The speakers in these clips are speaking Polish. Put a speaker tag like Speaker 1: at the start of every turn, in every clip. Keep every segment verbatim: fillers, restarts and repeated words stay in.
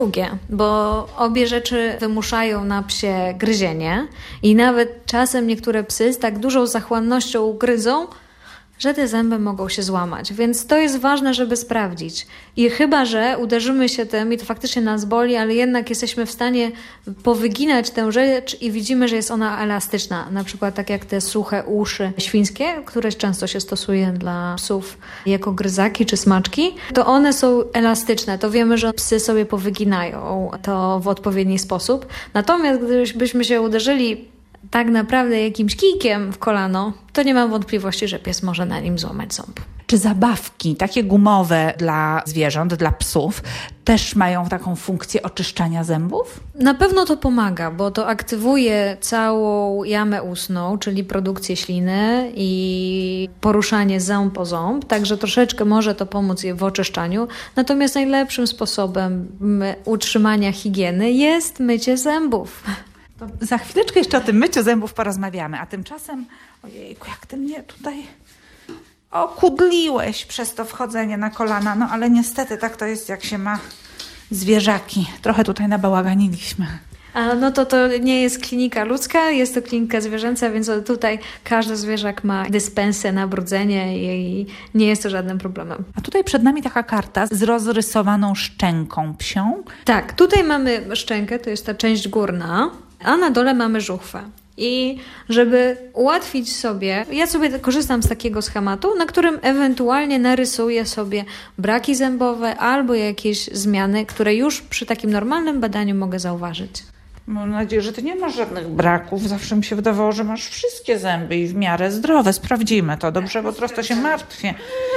Speaker 1: Drugie, bo obie rzeczy wymuszają na psie gryzienie i nawet czasem niektóre psy z tak dużą zachłannością gryzą, że te zęby mogą się złamać. Więc to jest ważne, żeby sprawdzić. I chyba że uderzymy się tym i to faktycznie nas boli, ale jednak jesteśmy w stanie powyginać tę rzecz i widzimy, że jest ona elastyczna. Na przykład tak jak te suche uszy świńskie, które często się stosuje dla psów jako gryzaki czy smaczki, to one są elastyczne. To wiemy, że psy sobie powyginają to w odpowiedni sposób. Natomiast gdybyśmy się uderzyli tak naprawdę jakimś kijkiem w kolano, to nie mam wątpliwości, że pies może na nim złamać ząb.
Speaker 2: Czy zabawki, takie gumowe dla zwierząt, dla psów, też mają taką funkcję oczyszczania zębów?
Speaker 1: Na pewno to pomaga, bo to aktywuje całą jamę ustną, czyli produkcję śliny i poruszanie ząb po ząb, także troszeczkę może to pomóc w oczyszczaniu. Natomiast najlepszym sposobem utrzymania higieny jest mycie zębów.
Speaker 2: To za chwileczkę jeszcze o tym myciu zębów porozmawiamy, a tymczasem, ojejku, jak ty mnie tutaj okudliłeś przez to wchodzenie na kolana, no ale niestety tak to jest, jak się ma zwierzaki. Trochę tutaj nabałaganiliśmy.
Speaker 1: A no to to nie jest klinika ludzka, jest to klinika zwierzęca, więc tutaj każdy zwierzak ma dyspensę na brudzenie i nie jest to żadnym problemem.
Speaker 2: A tutaj przed nami taka karta z rozrysowaną szczęką psią.
Speaker 1: Tak, tutaj mamy szczękę, to jest ta część górna, a na dole mamy żuchwę. I żeby ułatwić sobie, ja sobie korzystam z takiego schematu, na którym ewentualnie narysuję sobie braki zębowe albo jakieś zmiany, które już przy takim normalnym badaniu mogę zauważyć.
Speaker 2: Mam nadzieję, że ty nie masz żadnych braków. Zawsze mi się wydawało, że masz wszystkie zęby i w miarę zdrowe. Sprawdzimy to, dobrze? Bo troszkę się martwię.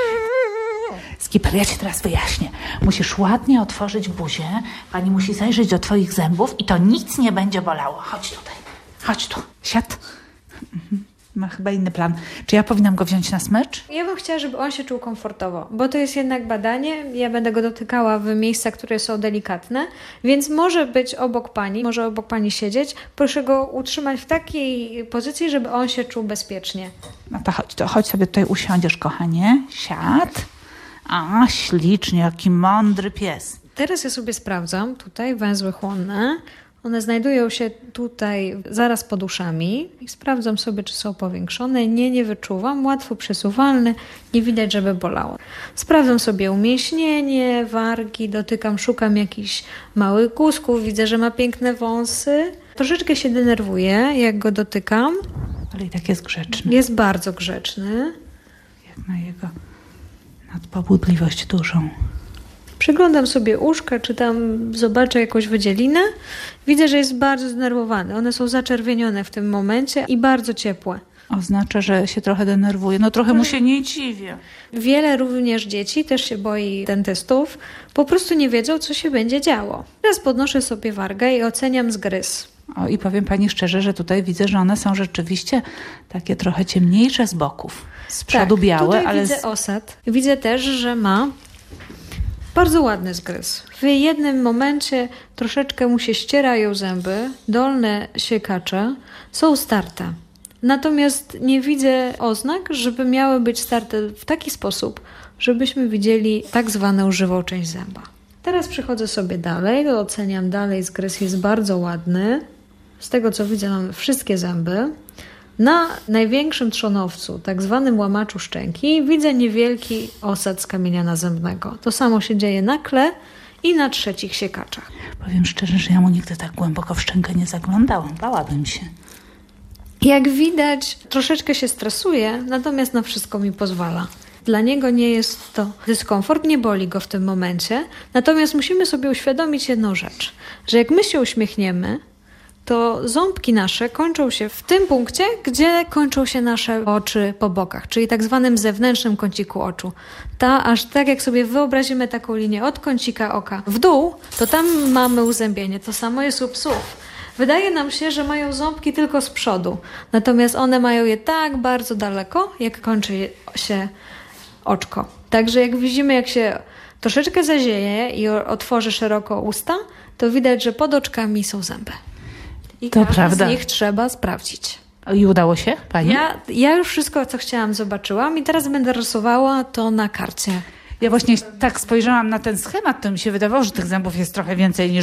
Speaker 2: Skipper, ja ci teraz wyjaśnię. Musisz ładnie otworzyć buzię. Pani musi zajrzeć do twoich zębów i to nic nie będzie bolało. Chodź tutaj. Chodź tu. Siad. Mhm. Ma chyba inny plan. Czy ja powinnam go wziąć na smycz?
Speaker 1: Ja bym chciała, żeby on się czuł komfortowo, bo to jest jednak badanie. Ja będę go dotykała w miejscach, które są delikatne, więc może być obok pani, może obok pani siedzieć. Proszę go utrzymać w takiej pozycji, żeby on się czuł bezpiecznie.
Speaker 2: No to chodź, to chodź sobie tutaj usiądziesz, kochanie. Siad. A, ślicznie, jaki mądry pies.
Speaker 1: Teraz ja sobie sprawdzam tutaj węzły chłonne. One znajdują się tutaj zaraz pod uszami i sprawdzam sobie, czy są powiększone. Nie, nie wyczuwam. Łatwo przesuwalne. Nie widać, żeby bolało. Sprawdzam sobie umięśnienie, wargi, dotykam, szukam jakichś małych guzków. Widzę, że ma piękne wąsy. Troszeczkę się denerwuję, jak go dotykam.
Speaker 2: Ale i tak jest grzeczny.
Speaker 1: Jest bardzo grzeczny.
Speaker 2: Jak na jego nadpobudliwość dużą.
Speaker 1: Przyglądam sobie uszka, czy tam zobaczę jakąś wydzielinę. Widzę, że jest bardzo zdenerwowany. One są zaczerwienione w tym momencie i bardzo ciepłe.
Speaker 2: Oznacza, że się trochę denerwuje. No trochę mu się nie dziwię.
Speaker 1: Wiele również dzieci też się boi dentystów. Po prostu nie wiedzą, co się będzie działo. Teraz podnoszę sobie wargę i oceniam zgryz.
Speaker 2: O, i powiem pani szczerze, że tutaj widzę, że one są rzeczywiście takie trochę ciemniejsze z boków. Z przodu
Speaker 1: tak,
Speaker 2: białe,
Speaker 1: tutaj
Speaker 2: ale...
Speaker 1: widzę osad. Widzę też, że ma bardzo ładny zgryz. W jednym momencie troszeczkę mu się ścierają zęby, dolne siekacze są starte. Natomiast nie widzę oznak, żeby miały być starte w taki sposób, żebyśmy widzieli tak zwaną żywą część zęba. Teraz przechodzę sobie dalej, to oceniam dalej. Zgryz jest bardzo ładny. Z tego co widzę, mamy wszystkie zęby. Na największym trzonowcu, tak zwanym łamaczu szczęki, widzę niewielki osad skamieniana zębnego. To samo się dzieje na kle i na trzecich siekaczach.
Speaker 2: Powiem szczerze, że ja mu nigdy tak głęboko w szczękę nie zaglądałam. Bałabym się.
Speaker 1: Jak widać, troszeczkę się stresuje, natomiast na wszystko mi pozwala. Dla niego nie jest to dyskomfort, nie boli go w tym momencie. Natomiast musimy sobie uświadomić jedną rzecz, że jak my się uśmiechniemy, to ząbki nasze kończą się w tym punkcie, gdzie kończą się nasze oczy po bokach, czyli tak zwanym zewnętrznym kąciku oczu. Ta, aż tak jak sobie wyobrazimy taką linię od kącika oka w dół, to tam mamy uzębienie. To samo jest u psów. Wydaje nam się, że mają ząbki tylko z przodu, natomiast one mają je tak bardzo daleko, jak kończy się oczko. Także jak widzimy, jak się troszeczkę zazieje i otworzy szeroko usta, to widać, że pod oczkami są zęby. I
Speaker 2: to
Speaker 1: każdy
Speaker 2: prawda.
Speaker 1: z nich trzeba sprawdzić.
Speaker 2: I udało się pani?
Speaker 1: Ja, ja już wszystko, co chciałam, zobaczyłam i teraz będę rysowała to na karcie.
Speaker 2: Ja właśnie tak spojrzałam na ten schemat, to mi się wydawało, że tych zębów jest trochę więcej niż